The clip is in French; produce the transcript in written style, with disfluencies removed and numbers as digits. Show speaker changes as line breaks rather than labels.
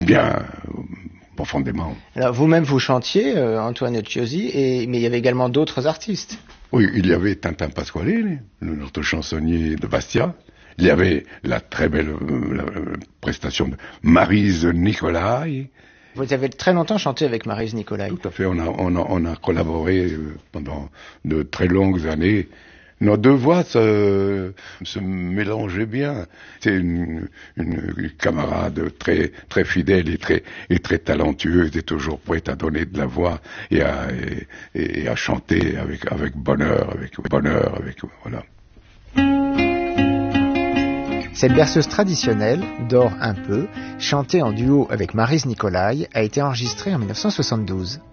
bien profondément.
Alors vous-même vous chantiez, Antoine Chiosi, mais il y avait également d'autres artistes.
Oui, il y avait Tintin Pasquale, notre chansonnier de Bastia. Il y avait la très belle prestation de Maryse Nicolai.
Vous avez très longtemps chanté avec Maryse Nicolai.
Tout à fait, on a collaboré pendant de très longues années. Nos deux voix se mélangeaient bien. C'est une camarade très très fidèle et très talentueuse et toujours prête à donner de la voix et à chanter avec bonheur, voilà.
Cette berceuse traditionnelle, Dors un peu, chantée en duo avec Maryse Nicolai, a été enregistrée en 1972.